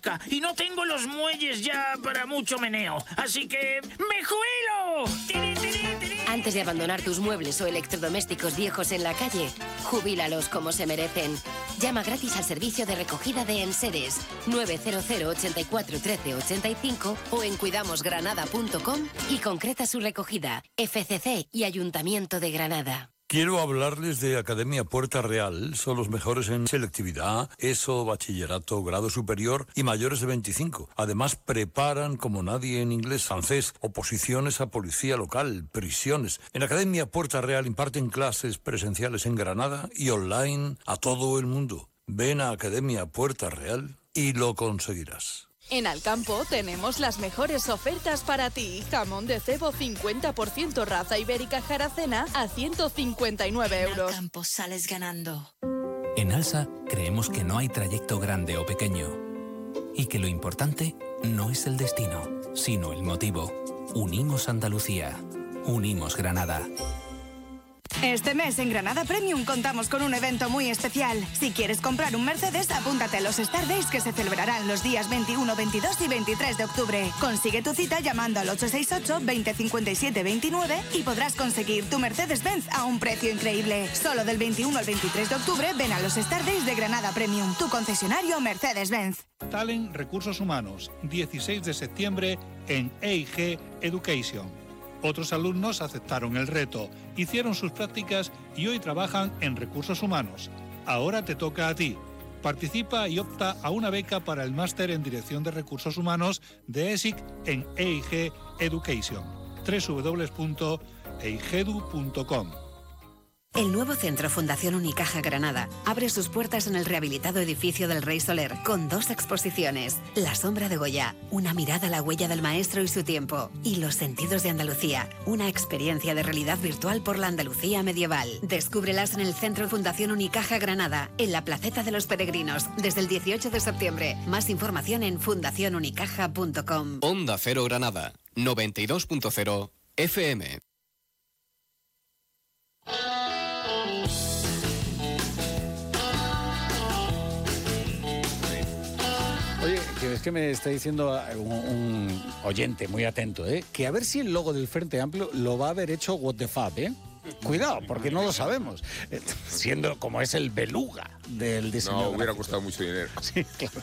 rasca y no tengo los muelles ya para mucho meneo. Así que ¡me jubilo! ¡Tiri, tiri, tiri! Antes de abandonar tus muebles o electrodomésticos viejos en la calle, jubílalos como se merecen. Llama gratis al servicio de recogida de enseres 900 84 13 85 o en cuidamosgranada.com y concreta su recogida. FCC y Ayuntamiento de Granada. Quiero hablarles de Academia Puerta Real. Son los mejores en selectividad, ESO, bachillerato, grado superior y mayores de 25. Además, preparan como nadie en inglés, francés, oposiciones a policía local, prisiones. En Academia Puerta Real imparten clases presenciales en Granada y online a todo el mundo. Ven a Academia Puerta Real y lo conseguirás. En Alcampo tenemos las mejores ofertas para ti. Jamón de cebo 50% raza ibérica Jaracena a 159 euros. En Alcampo sales ganando. En Alsa creemos que no hay trayecto grande o pequeño y que lo importante no es el destino, sino el motivo. Unimos Andalucía. Unimos Granada. Este mes en Granada Premium contamos con un evento muy especial. Si quieres comprar un Mercedes, apúntate a los Star Days que se celebrarán los días 21, 22 y 23 de octubre. Consigue tu cita llamando al 868 20 57 29 y podrás conseguir tu Mercedes-Benz a un precio increíble. Solo del 21 al 23 de octubre ven a los Star Days de Granada Premium, tu concesionario Mercedes-Benz. Talent Recursos Humanos, 16 de septiembre en EIG Education. Otros alumnos aceptaron el reto, hicieron sus prácticas y hoy trabajan en recursos humanos. Ahora te toca a ti. Participa y opta a una beca para el máster en Dirección de Recursos Humanos de ESIC en EIG Education. www.eigedu.com. El nuevo centro Fundación Unicaja Granada abre sus puertas en el rehabilitado edificio del Rey Soler con 2 exposiciones. La sombra de Goya, una mirada a la huella del maestro y su tiempo. Y Los sentidos de Andalucía, una experiencia de realidad virtual por la Andalucía medieval. Descúbrelas en el centro Fundación Unicaja Granada, en la Placeta de los Peregrinos, desde el 18 de septiembre. Más información en fundacionunicaja.com. Onda Cero Granada, 92.0 FM. Oye, que es que me está diciendo un oyente muy atento, que a ver si el logo del Frente Amplio lo va a haber hecho What the Fab, Cuidado, porque no lo sabemos. Siendo como es el beluga del diseño. No, hubiera costado mucho dinero. Sí, claro.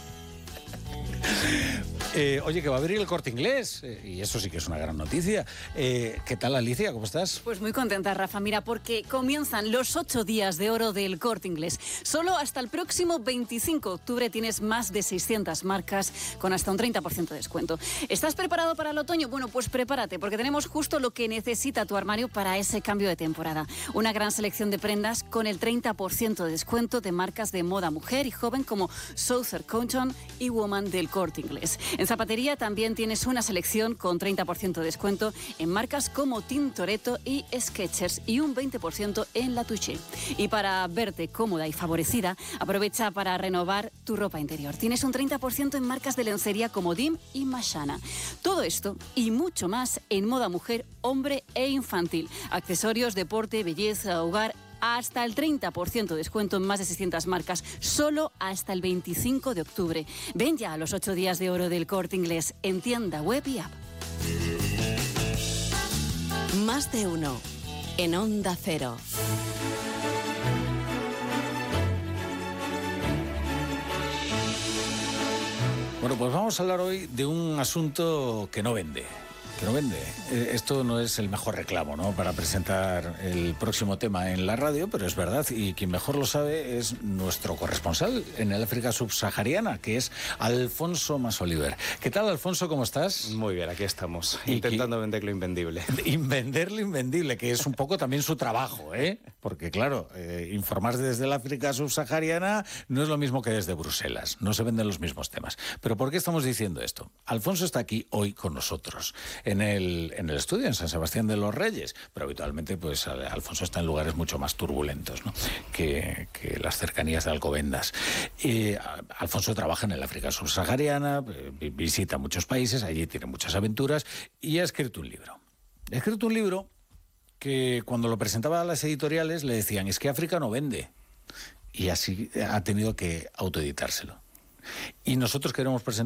Oye, que va a abrir el Corte Inglés, y eso sí que es una gran noticia. ¿Qué tal, Alicia? ¿Cómo estás? Pues muy contenta, Rafa. Mira, porque comienzan los 8 días de oro del Corte Inglés. Solo hasta el próximo 25 de octubre tienes más de 600 marcas con hasta un 30% de descuento. ¿Estás preparado para el otoño? Bueno, pues prepárate, porque tenemos justo lo que necesita tu armario para ese cambio de temporada. Una gran selección de prendas con el 30% de descuento de marcas de moda mujer y joven como Southern Cotton y Woman del Corte Inglés. En zapatería también tienes una selección con 30% de descuento en marcas como Tintoretto y Skechers y un 20% en La Touche. Y para verte cómoda y favorecida, aprovecha para renovar tu ropa interior. Tienes un 30% en marcas de lencería como Dim y Mashana. Todo esto y mucho más en moda mujer, hombre e infantil. Accesorios, deporte, belleza, hogar. Hasta el 30% de descuento en más de 600 marcas, solo hasta el 25 de octubre. Ven ya a los 8 días de oro del Corte Inglés en tienda web y app. Más de uno en Onda Cero. Bueno, pues vamos a hablar hoy de un asunto que no vende. Esto no es el mejor reclamo, ¿no?, para presentar el próximo tema en la radio, pero es verdad, y quien mejor lo sabe es nuestro corresponsal en el África subsahariana, que es Alfonso Masoliver. ¿Qué tal, Alfonso? ¿Cómo estás? Muy bien, aquí estamos, intentando vender lo invendible. Vender lo invendible, que es un poco también su trabajo, porque claro, informar desde el África subsahariana no es lo mismo que desde Bruselas, no se venden los mismos temas. ¿Pero por qué estamos diciendo esto? Alfonso está aquí hoy con nosotros, en el estudio, en San Sebastián de los Reyes, pero habitualmente pues Alfonso está en lugares mucho más turbulentos, ¿no?, que las cercanías de Alcobendas. Alfonso trabaja en el África subsahariana, visita muchos países, allí tiene muchas aventuras y ha escrito un libro. Ha escrito un libro que cuando lo presentaba a las editoriales le decían, es que África no vende, y así ha tenido que autoeditárselo. Y nosotros queremos presentar